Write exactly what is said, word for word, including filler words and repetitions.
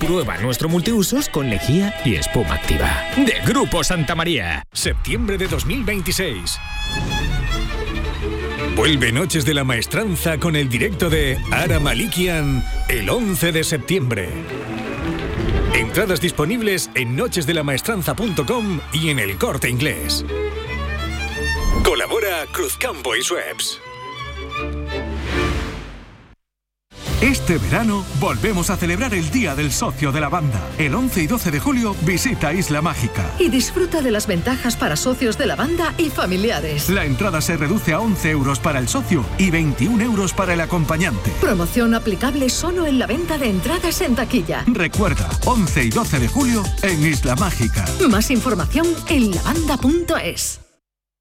Prueba nuestro multiusos con lejía y espuma activa. De Grupo Santa María. Septiembre de dos mil veintiséis. Vuelve Noches de la Maestranza con el directo de Ara Malikian el once de septiembre. Entradas disponibles en noches de la maestranza punto com y en El Corte Inglés. Colabora Cruzcampo y Schweppes. Este verano volvemos a celebrar el Día del Socio de la Banda. El once y doce de julio visita Isla Mágica. Y disfruta de las ventajas para socios de la banda y familiares. La entrada se reduce a once euros para el socio y veintiún euros para el acompañante. Promoción aplicable solo en la venta de entradas en taquilla. Recuerda, once y doce de julio en Isla Mágica. Más información en la banda punto es.